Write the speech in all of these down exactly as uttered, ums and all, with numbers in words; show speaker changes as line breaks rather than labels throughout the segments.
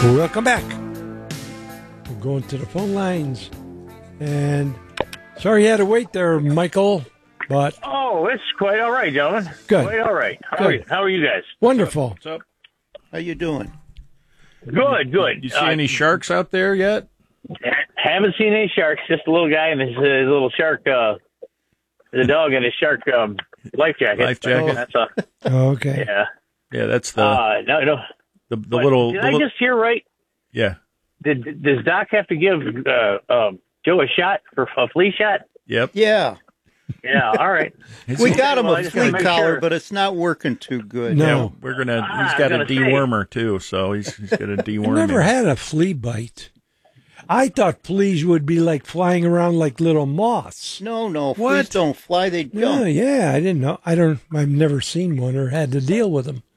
Welcome back. We're going to the phone lines. And sorry you had to wait there, Michael, but...
Oh, it's quite all right, gentlemen.
Good.
Quite all right. How,
Good.
Are, you, how are you guys?
Wonderful.
What's up?
How you doing?
Good, good.
You see
Uh,
any sharks out there yet?
Haven't seen any sharks. Just a little guy in his, his little shark, uh, the dog in his shark um, life jacket.
Life jacket.
That's a,
Okay.
yeah.
Yeah, that's the
Uh, no, no.
the, the
But
little.
Did
the
I
li-
just hear right?
yeah.
Did does Doc have to give uh, um, Joe a shot for a flea shot?
Yep.
Yeah,
Yeah. All right.
we got him
Well, I
a
just gotta
flea
make
collar,
sure.
but it's not working too good.
No.
Yeah, we're gonna.
Ah,
He's
I
got a
was gonna say.
dewormer too, so he's he's got a
I
dewormer.
never had a flea bite. I thought fleas would be like flying around like little moths.
No, no,
What?
fleas don't fly; they
Yeah,
jump.
yeah, I didn't know. I don't. I've never seen one or had to deal with them.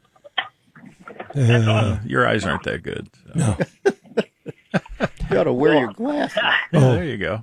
Uh,
Your eyes aren't that good. so.
no.
You got to wear your glasses.
Oh,
Oh.
there you go.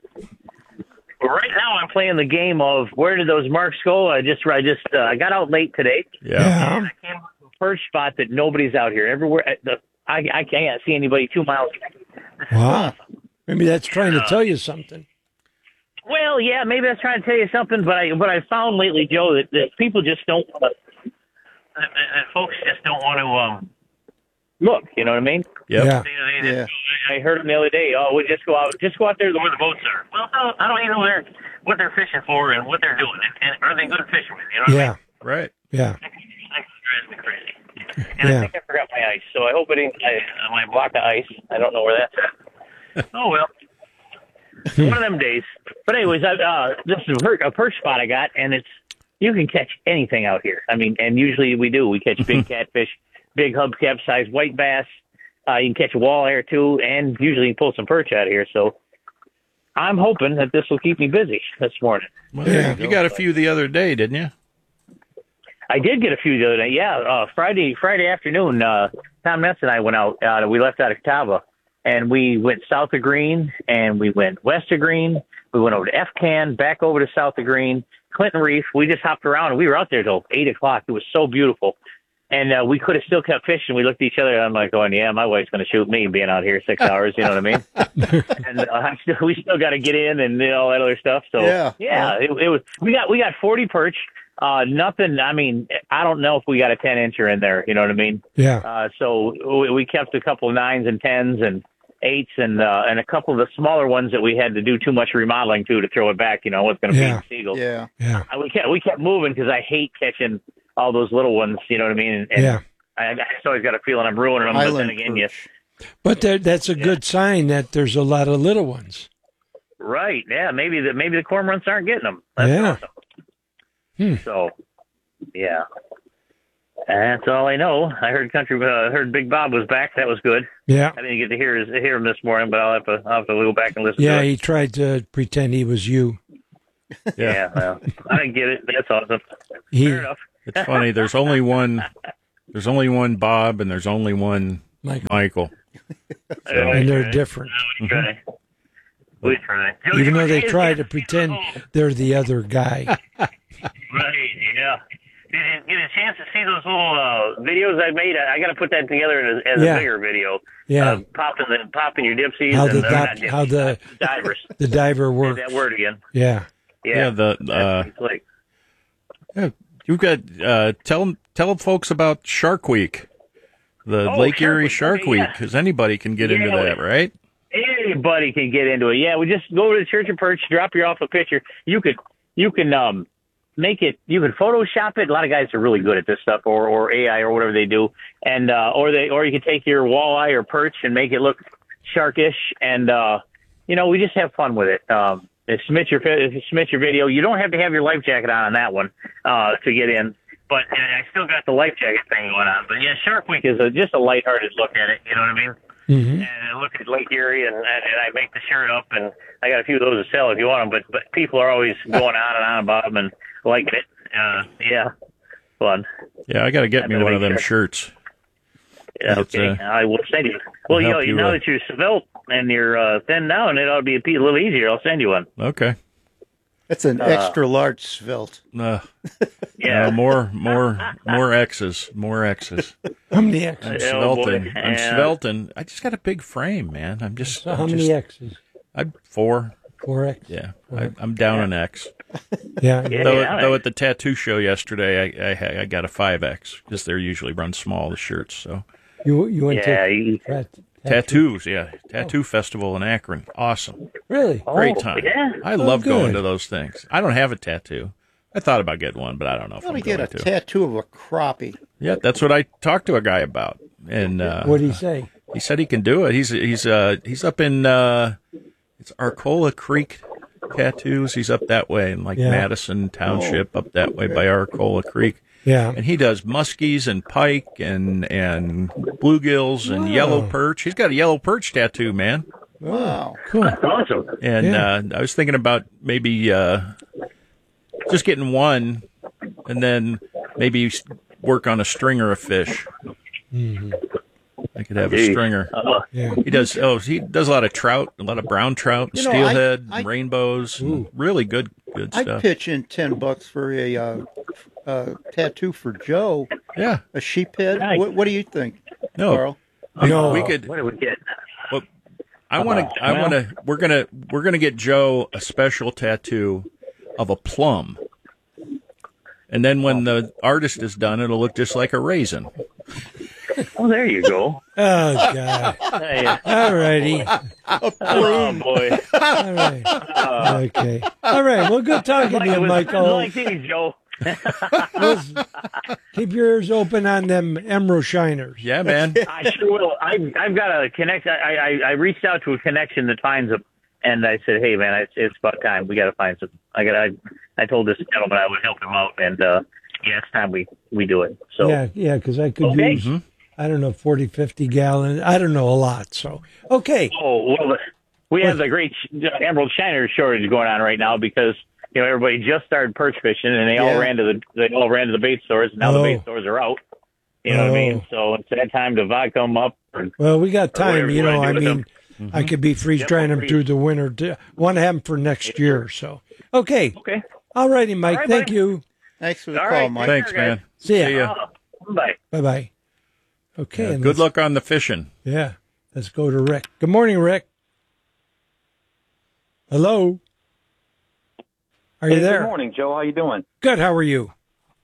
Right now, I'm playing the game of where did those marks go? I just, I just, uh, I got out late today.
Yeah.
Yeah.
And I came to the first spot that nobody's out here. Everywhere, uh, the, I, I can't see anybody two miles.
Wow. Maybe that's trying to tell you something.
Well, yeah, maybe that's trying to tell you something. But I, what I found lately, Joe, that, that people just don't, uh, that, that folks just don't want to um, look. You know what I mean?
Yep.
Yeah.
They, they
Yeah.
just, I heard them the other day. Oh, we just go out, just go out there where the boats are. Well, I don't, I don't even know where, what they're fishing for and what they're doing, and, and are they good fishermen? You know what I mean?
Yeah.
Right.
Yeah.
That drives me crazy. And
Yeah.
I think I forgot my ice, so I hope it ain't I, my block of ice. I don't know where that's at. Oh, well. One of them days. But anyways, I, uh, this is a, per- a perch spot I got, and it's you can catch anything out here. I mean, and usually we do. We catch big catfish, big hubcap-sized white bass. Uh, you can catch a walleye or two, and usually you can pull some perch out of here. So I'm hoping that this will keep me busy this morning.
Well,
Yeah.
you got a few the other day, didn't you?
I did get a few the other day. Yeah, uh, Friday Friday afternoon, uh, Tom Ness and I went out. Uh, we left out of Catawba, and we went south of Green, and we went west of Green. We went over to F Can, back over to south of Green, Clinton Reef. We just hopped around, and we were out there till eight o'clock. It was so beautiful. And uh, we could have still kept fishing. We looked at each other, and I'm like going, yeah, my wife's going to shoot me being out here six hours. You know what I mean? and uh, I still, we still got to get in and you know, all that other stuff. So,
Yeah.
yeah, it, it was. We got we got forty perch. Uh, nothing. I mean, I don't know if we got a ten incher in there. You know what I mean?
Yeah.
Uh, so we, we kept a couple of nines and tens and eights and uh, and a couple of the smaller ones that we had to do too much remodeling to to throw it back. You know, what's going to
Yeah.
be seagulls.
Yeah.
Yeah.
Uh, We kept we kept moving because I hate catching all those little ones. You know what I mean? And, and
Yeah.
I, I just always got a feeling I'm ruining them. But
Island
then again, yes,
perch.
But there, that's a good sign that there's a lot of little ones.
right? Yeah, maybe the maybe the cormorants aren't getting them. That's
Yeah.
awesome.
Hmm.
So, yeah, that's all I know. I heard country. Uh, heard Big Bob was back. That was good.
Yeah.
I didn't get to hear his, hear him this morning, but I'll have to I'll have to go back and listen.
Yeah,
to it.
he tried to pretend he was you.
Yeah, well, I get it. That's awesome.
He,
Fair enough.
It's funny. There's only one. There's only one Bob, and there's only one
Mike,
Michael.
and they're different.
We try. We try.
Even though they try to pretend they're the other guy.
Right, yeah. Did you get a chance to see those little uh, videos I made? I, I got to put that together as, as
Yeah.
a bigger video.
Yeah.
Uh, popping the popping your dipsies.
How
and,
the
uh,
doc-
not
how the-
dipsies, divers.
The diver
Say
works.
that word again.
Yeah.
Yeah.
Yeah. The uh,
That's like,
yeah, you've got uh, tell tell folks about Shark Week, the
Oh,
Lake
Shark
Erie
Week.
Shark
Okay,
Week,
yeah.
because anybody can get into
Yeah.
that, right?
anybody can get into it. Yeah, we just go to the Church of Perch, drop you off a picture. You could you can um make it. You can Photoshop it. A lot of guys are really good at this stuff, or or A I or whatever they do, and uh, or they or you can take your walleye or perch and make it look sharkish, and uh, you know we just have fun with it. Um, submit your submit your video. You don't have to have your life jacket on on that one uh, to get in. But uh, I still got the life jacket thing going on. But yeah, Shark Week is a, just a lighthearted look at it. You know what I mean?
Mm-hmm.
And I look at Lake Erie, and, and I make the shirt up, and I got a few of those to sell if you want them. But but people are always going on and on about them and liking it. Uh, yeah, fun.
Yeah, I got to get
I'm
me
gonna
one of
make
them
sure.
shirts.
Yeah,
It's,
okay,
uh,
I will send you. Well, you know,
help you,
now
uh,
that you're svelte and you're uh, thin now, and it ought to be a little easier. I'll send you one.
Okay.
That's an
Uh,
extra large svelte.
Uh,
Yeah.
uh, more, more, more X's, more X's.
How many X's?
I'm
Oh, boy.
svelte. I'm
Yeah.
svelte. and I just got a big frame, man. I'm just.
So
I'm
how
just,
many X's?
I'm four.
Four X?
Yeah, I, I'm down an X.
Yeah.
Yeah.
Though, though at the tattoo show yesterday, I, I, I got a five X because they're usually run small, the shirts. So
You you went
Yeah.
to
you-
tat-
tattoos, yeah, tattoo festival in Akron, awesome,
Really?
great
Oh,
time.
yeah.
I love going
good.
to those things. I don't have a tattoo. I thought about getting one, but I don't know if
You
I'm
ought to get
going
a
to.
tattoo of a crappie.
Yeah, that's what I talked to a guy about, and uh,
What did he say?
he said he can do it. He's he's uh he's up in uh, it's Arcola Creek Tattoos. He's up that way in like
Yeah.
Madison Township, up that way by Arcola Creek.
Yeah.
And he does muskies and pike and and bluegills and
Wow.
yellow perch. He's got a yellow perch tattoo, man.
Wow.
Cool.
That's awesome.
And
Yeah.
uh, I was thinking about maybe uh, just getting one, and then maybe s- work on a stringer of fish. I could have a
Gee.
stringer.
Uh,
Yeah.
He does. Oh, he does a lot of trout, a lot of brown trout,
You know,
steelhead,
I- I-
rainbows, and really good, good
I'd
stuff.
pitch in ten bucks for a uh, uh, tattoo for Joe,
Yeah.
a sheep head.
Nice.
What, what do you think,
No,
Carl?
No.
we could.
what do we get?
Well, I want to. I
well-
want to. We're gonna. We're gonna get Joe a special tattoo of a plum, and then when the artist is done, it'll look just like a raisin.
Oh, there you go.
Oh God.
Hey,
All righty.
oh boy.
All right. Okay. All right. Well, good talking to you,
Like,
Michael.
like these, Joe.
Let's keep your ears open on them emerald shiners.
Yeah, man.
I sure will. I've I've got a connect. I, I I reached out to a connection that finds them, and I said, "Hey, man, it's it's about time. We got to find some." I got. I I told this gentleman I would help him out, and uh, yeah, it's time we we do it. So
Yeah, yeah, because I could
Okay.
use, I don't know, forty, fifty gallons. I don't know, a lot. So, okay.
oh well, we have the great sh- emerald shiner shortage going on right now because you know everybody just started perch fishing, and they all
Yeah.
ran to the they all ran to the bait stores, and now
Oh.
the bait stores are out. You know what I mean?
Oh.
So it's that time to vodka them up. And,
Well, we got time,
whatever
you
you
know.
wanna
I
do with
mean,
them.
I could be freeze
Yep,
drying them
freeze.
through the winter. To, want to have them for next year. So, okay.
okay.
All righty, Mike.
All right,
Thank
buddy.
you.
Thanks for the
All
call,
right.
Mike.
Thanks,
Sure, guys.
man.
See ya.
See ya.
Oh, bye.
Bye bye. Okay.
Yeah,
and
good
let's-
luck on the fishing.
Yeah. Let's go to Rick. Good morning, Rick. Hello. Are you
Hey,
there?
Good morning, Joe. How you doing?
Good. How are you?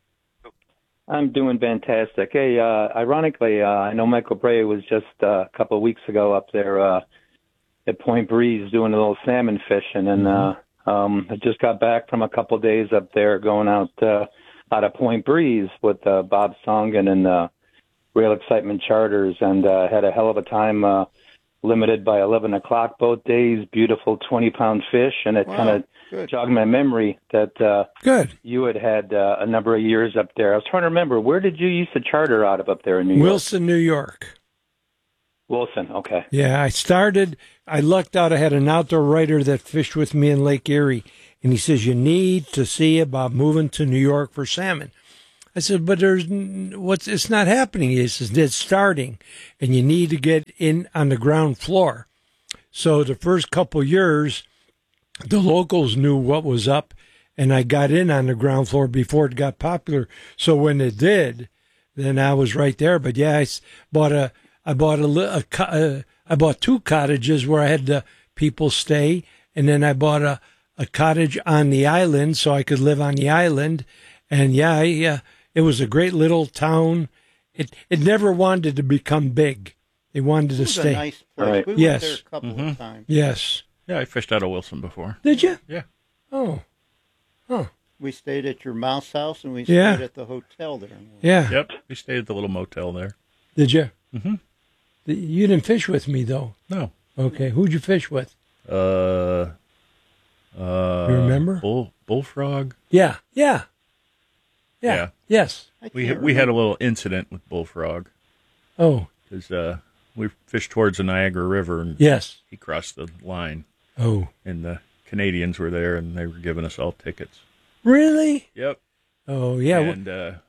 I'm doing fantastic. Hey, uh, ironically, uh, I know Michael Bray was just uh, a couple of weeks ago up there uh, at Point Breeze doing a little salmon fishing, and uh, um, I just got back from a couple of days up there going out uh, out of Point Breeze with uh, Bob Songen and uh, Real Excitement Charters, and uh, had a hell of a time. Uh, limited by eleven o'clock both days. Beautiful twenty pound fish, and it
Wow,
kind of
good.
jogged my memory that. Uh,
Good.
You had had uh, a number of years up there. I was trying to remember, where did you used to charter out of up there in New York?
Wilson, New York.
Wilson, okay.
Yeah, I started, I lucked out. I had an outdoor writer that fished with me in Lake Erie, and he says, you need to see about moving to New York for salmon. I said, but there's, n- what's, it's not happening. He says, it's starting, and you need to get in on the ground floor. So the first couple years, the locals knew what was up, and I got in on the ground floor before it got popular. So when it did, then I was right there. But yeah, I s- bought a, I bought a, li- a, co- uh, I bought two cottages where I had the people stay, and then I bought a, a cottage on the island so I could live on the island. And yeah, I, uh, it was a great little town. It it never wanted to become big. They wanted to
It was
stay.
a nice place.
Right.
We went
Yes.
there a couple
Mhm.
of times.
Yes.
Yeah, I fished out of Wilson before.
Did you?
Yeah.
Oh.
We stayed at your mouse house, and we stayed
Yeah.
at the hotel there.
Yeah.
Yep. We stayed at the little motel there.
Did you?
Mm-hmm.
You didn't fish with me though.
No.
Okay. Who'd you fish with?
Uh. Uh.
You remember?
Bull bullfrog.
Yeah. Yeah. Yeah.
Yeah.
Yes.
I
We
can't
we had a
remember.
little incident with bullfrog
Oh.
because uh, we fished towards the Niagara River and
Yes.
he crossed the line
Oh.
and the Canadians were there and they were giving us all tickets.
Really?
Yep.
Oh yeah. w-
And uh,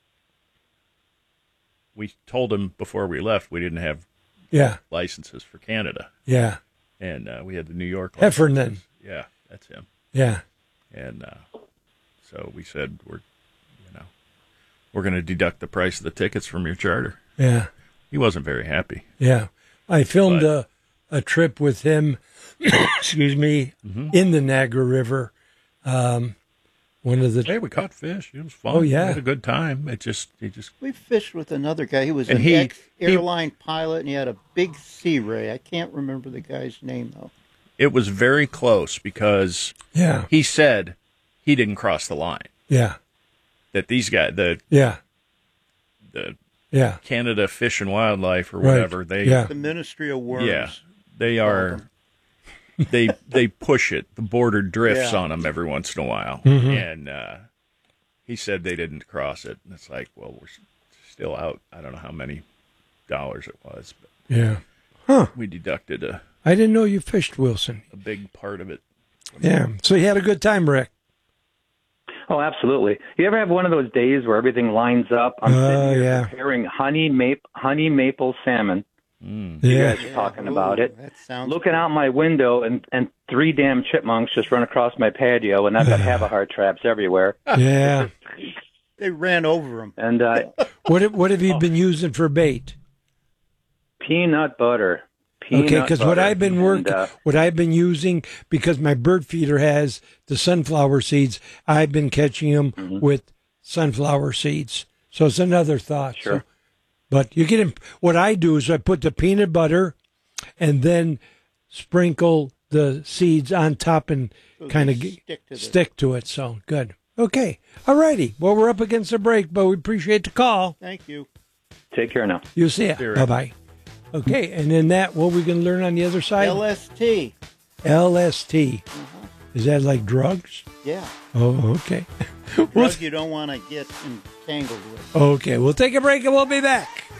we told him before we left we didn't have
Yeah.
licenses for Canada,
Yeah.
and uh, we had the New York
Heffernan.
licenses. Yeah, that's him.
Yeah.
And uh, so we said, we're, you know, we're going to deduct the price of the tickets from your charter.
Yeah.
He wasn't very happy.
Yeah. I filmed
But-
a, a trip with him, excuse me,
Mm-hmm.
in the Niagara River. Um, one of the,
Hey, we caught fish. It was fun.
Oh, yeah.
We had a good time. It just, he just,
We fished with another guy. He was
And
an
he-
ex-airline pilot, and he had a big Sea Ray. I can't remember the guy's name, though.
it was very close because
yeah,
he said he didn't cross the line.
yeah,
That these guys, the
yeah,
the
yeah.
Canada Fish and Wildlife or
Right.
whatever, they
Yeah.
The Ministry of Worms.
yeah, they are they they push it. The border drifts
Yeah.
on them every once in a while,
Mm-hmm.
and uh, he said they didn't cross it. And it's like, well, we're s- still out. I don't know how many dollars it was, but
Yeah.
we deducted a,
I didn't know you fished, Wilson.
a big part of it.
Yeah. So you had a good time, Rick.
Oh, absolutely. You ever have one of those days where everything lines up? I'm
Oh,
sitting here
yeah.
preparing honey, mape, honey maple salmon. You
Yeah.
guys are talking about it.
That sounds
Looking out my window, and, and three damn chipmunks just run across my patio, and I've got Havahart traps everywhere.
Yeah.
They ran over him.
And uh,
What have- what have you been using for bait?
peanut butter. Peanut
Okay, because what
butter.
I've been working,
And, uh,
what I've been using, because my bird feeder has the sunflower seeds, I've been catching them
Mm-hmm.
with sunflower seeds. So it's another thought.
Sure.
So, but you get in, what I do is I put the peanut butter, and then sprinkle the seeds on top and
So
kind of
they stick to the-
stick to it. So good. Okay. All righty. Well, we're up against the break, but we appreciate the call.
Thank you.
take care now.
You see it.
You're
Bye
right.
bye. Okay, and then that, what are we going to learn on the other side?
L S T.
L S T. Is that like drugs?
Yeah.
Oh, okay.
Drug you don't want to get entangled with.
Okay, we'll take a break and we'll be back.